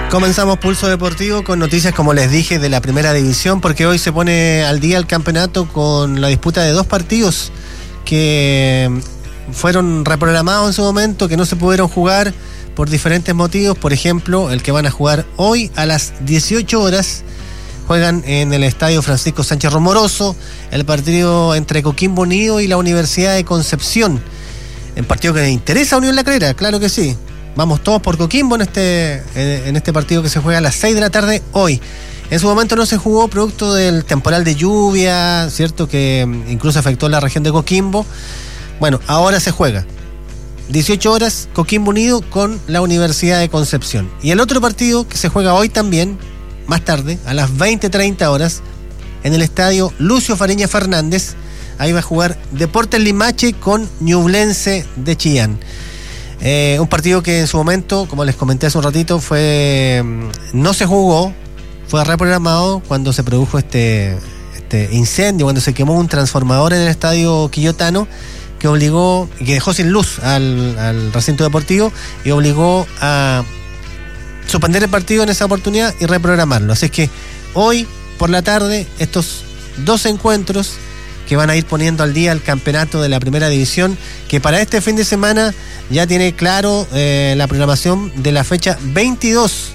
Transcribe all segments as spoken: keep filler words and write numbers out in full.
Comenzamos Pulso Deportivo con noticias, como les dije, de la primera división, porque hoy se pone al día el campeonato con la disputa de dos partidos que fueron reprogramados en su momento, que no se pudieron jugar por diferentes motivos. Por ejemplo, el que van a jugar hoy a las dieciocho horas, juegan en el estadio Francisco Sánchez Romoroso, el partido entre Coquimbo Unido y la Universidad de Concepción. El partido que le interesa a Unión La Calera, claro que sí. Vamos todos por Coquimbo en este, en este partido que se juega a las seis de la tarde hoy. En su momento no se jugó producto del temporal de lluvia, ¿cierto? Que incluso afectó la región de Coquimbo. Bueno, ahora se juega. dieciocho horas, Coquimbo Unido con la Universidad de Concepción. Y el otro partido que se juega hoy también, más tarde, a las veinte treinta horas, en el estadio Lucio Fariña Fernández. Ahí va a jugar Deportes Limache con Ñublense de Chillán. Eh, un partido que en su momento, como les comenté hace un ratito, fue no se jugó, fue reprogramado cuando se produjo este, este incendio, cuando se quemó un transformador en el estadio quillotano, que obligó, que dejó sin luz al, al recinto deportivo y obligó a suspender el partido en esa oportunidad y reprogramarlo. Así es que hoy por la tarde estos dos encuentros que van a ir poniendo al día el campeonato de la primera división, que para este fin de semana ya tiene claro eh, la programación de la fecha veintidós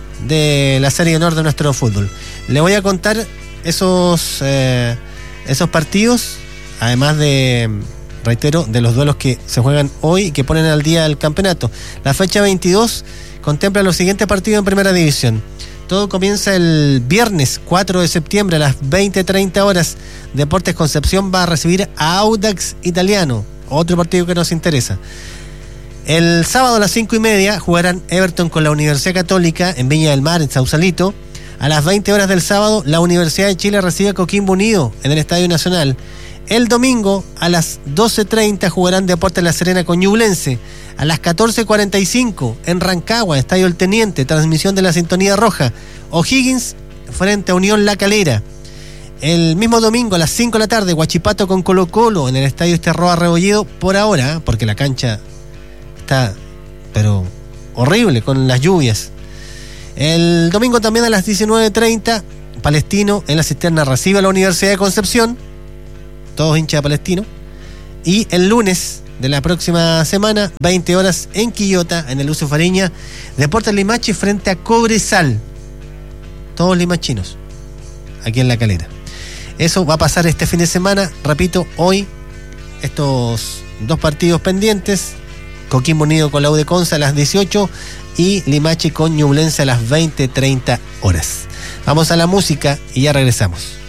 de la Serie de Honor de nuestro fútbol. Le voy a contar esos, eh, esos partidos, además de, reitero, de los duelos que se juegan hoy y que ponen al día el campeonato. La fecha veintidós contempla los siguientes partidos en primera división. Todo comienza el viernes cuatro de septiembre a las veinte treinta horas. Deportes Concepción va a recibir a Audax Italiano, otro partido que nos interesa. El sábado a las cinco y media jugarán Everton con la Universidad Católica en Viña del Mar, en Sausalito. A las veinte horas del sábado, la Universidad de Chile recibe a Coquimbo Unido en el Estadio Nacional. El domingo a las doce treinta jugarán Deportes La Serena con Ñublense. A las catorce cuarenta y cinco en Rancagua, Estadio El Teniente, transmisión de la Sintonía Roja. O'Higgins frente a Unión La Calera. El mismo domingo a las cinco de la tarde, Huachipato con Colo Colo en el Estadio Esterroa Rebolledo, por ahora, porque la cancha está, pero horrible con las lluvias. El domingo también a las diecinueve treinta, Palestino en la Cisterna recibe a la Universidad de Concepción, todos hinchas de Palestino. Y el lunes de la próxima semana, veinte horas en Quillota, en el Lucio Fariña, Deportes Limache frente a Cobresal, todos limachinos, aquí en La Calera. Eso va a pasar este fin de semana, repito, hoy, estos dos partidos pendientes, Coquimbo Unido con la U de Conce a las dieciocho y Limache con Ñublense a las veinte treinta horas. Vamos a la música y ya regresamos.